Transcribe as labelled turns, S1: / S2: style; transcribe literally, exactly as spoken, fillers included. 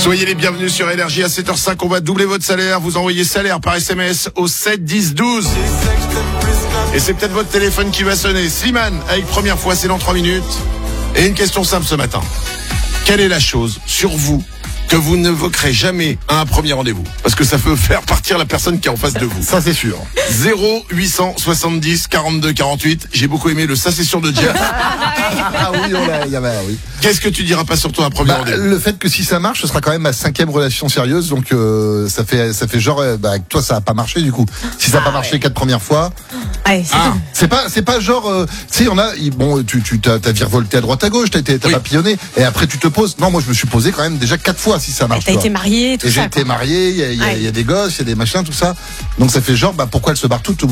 S1: Soyez les bienvenus sur Énergie à sept heures cinq. On va doubler votre salaire. Vous envoyez salaire par S M S au sept dix douze. Et c'est peut-être votre téléphone qui va sonner. Slimane, avec première fois, c'est dans trois minutes. Et une question simple ce matin. Quelle est la chose sur vous que vous n'évoquerez jamais à un premier rendez-vous? Parce que ça peut faire partir la personne qui est en face de vous.
S2: Ça, c'est sûr.
S1: zéro huit cent soixante-dix quarante-deux quarante-huit. J'ai beaucoup aimé le ça c'est sûr de Jeff.
S2: Ah oui, on l'a, il y avait, oui.
S1: Qu'est-ce que tu diras pas sur toi à un premier
S2: Bah,
S1: rendez-vous?
S2: le fait que si ça marche, ce sera quand même ma cinquième relation sérieuse, donc euh, ça fait ça fait genre euh, bah, avec toi ça a pas marché du coup. Si ça a pas marché les quatre premières fois,
S3: Ouais, c'est
S1: Ah.
S3: tout.
S2: c'est pas c'est pas genre euh, tu sais on a ils- bon tu tu t'as, t'as virevolté à droite à gauche, t'as été t'as
S1: Oui.
S2: papillonné et après tu te poses. Non, moi je me suis posé quand même déjà quatre fois si ça marche.
S3: T'as
S2: tu
S3: été
S2: vois.
S3: marié, tout
S2: Et j'ai
S3: ça.
S2: été
S3: quoi.
S2: marié, il y a, il y a-
S3: Ouais.
S2: il y a des gosses, il y a des machins, tout ça. Donc ça fait genre bah pourquoi elle se barre toute